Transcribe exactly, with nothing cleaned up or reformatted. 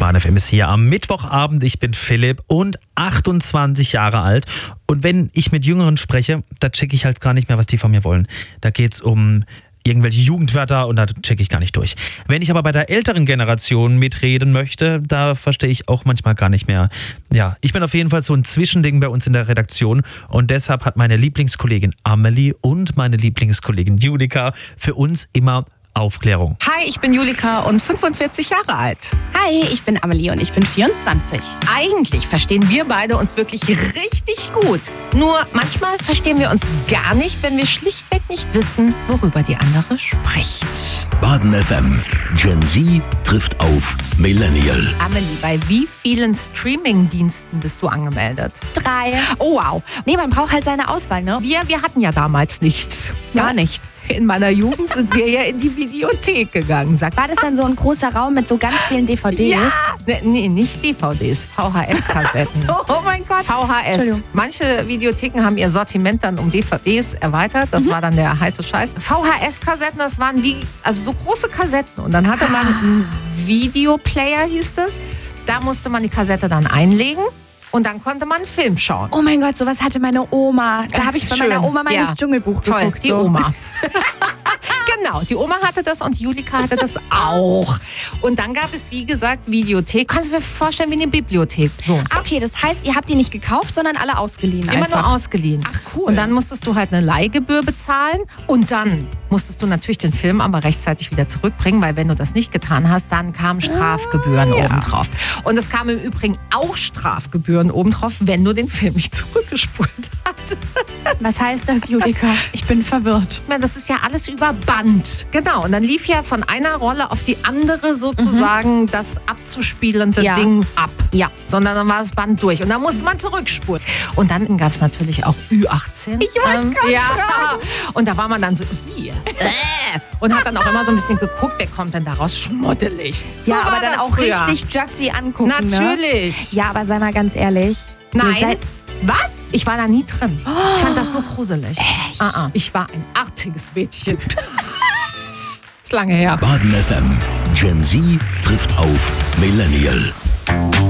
Bahn F M ist hier am Mittwochabend. Ich bin Philipp und achtundzwanzig Jahre alt. Und wenn ich mit Jüngeren spreche, da checke ich halt gar nicht mehr, was die von mir wollen. Da geht's um irgendwelche Jugendwörter und da checke ich gar nicht durch. Wenn ich aber bei der älteren Generation mitreden möchte, da verstehe ich auch manchmal gar nicht mehr. Ja, ich bin auf jeden Fall so ein Zwischending bei uns in der Redaktion und deshalb hat meine Lieblingskollegin Amelie und meine Lieblingskollegin Julika für uns immer Aufklärung. Hi, ich bin Julika und fünfundvierzig Jahre alt. Hi, ich bin Amelie und ich bin vierundzwanzig. Eigentlich verstehen wir beide uns wirklich richtig gut. Nur manchmal verstehen wir uns gar nicht, wenn wir schlichtweg nicht wissen, worüber die andere spricht. Baden F M. Gen Z trifft auf Millennial. Amelie, bei wie vielen Streaming-Diensten bist du angemeldet? Drei. Oh, wow. Nee, man braucht halt seine Auswahl, ne? Wir, wir hatten ja damals nichts. Gar nichts. In meiner Jugend sind wir ja in die Videothek gegangen. Sag, War das dann so ein großer Raum mit so ganz vielen D V Ds? ja! Nee, nee, nicht D V Ds, V H S-Kassetten. So, oh mein Gott. V H S. Entschuldigung. Manche Videotheken haben ihr Sortiment dann um D V Ds erweitert. Das mhm. war dann der heiße Scheiß. V H S-Kassetten, das waren wie, also so große Kassetten. Und dann hatte man einen Videoplayer, hieß das. Da musste man die Kassette dann einlegen. Und dann konnte man einen Film schauen. Oh mein Gott, sowas hatte meine Oma. Da habe ich bei Schön. meiner Oma mal Ja. das Dschungelbuch Toll, geguckt. die so. Oma. Genau, die Oma hatte das und Julika hatte das auch. Und dann gab es, wie gesagt, Videothek. Kannst du dir vorstellen, wie eine Bibliothek. So. Ah, okay, das heißt, ihr habt die nicht gekauft, sondern alle ausgeliehen. Immer einfach. nur ausgeliehen. Ach, cool. Und dann musstest du halt eine Leihgebühr bezahlen und dann musstest du natürlich den Film aber rechtzeitig wieder zurückbringen, weil wenn du das nicht getan hast, dann kamen Strafgebühren Ah, ja. obendrauf. Und es kamen im Übrigen auch Strafgebühren obendrauf, wenn du den Film nicht zurückgespult hast. Was heißt das, Julika? Ich bin verwirrt. Ja, das ist ja alles über Band. Genau, und dann lief ja von einer Rolle auf die andere sozusagen mhm. das abzuspielende Ja. Ding ab. Ja. Sondern dann war das Band durch und dann musste man zurückspulen. Und dann gab es natürlich auch Ü achtzehn. Ich wollte es gerade ja. fragen. Und da war man dann so, hier. Äh. Und hat dann auch immer so ein bisschen geguckt, wer kommt denn daraus schmuddelig. So Ja, war aber dann das auch früher. richtig Judgy angucken. Natürlich. Ne? Ja, aber sei mal ganz ehrlich. Ihr Nein. seid- Was? Ich war da nie drin. Ich fand das so gruselig. Echt? Ah, ah. Ich war ein artiges Mädchen. Ist lange her. Baden F M. Gen Z trifft auf Millennial.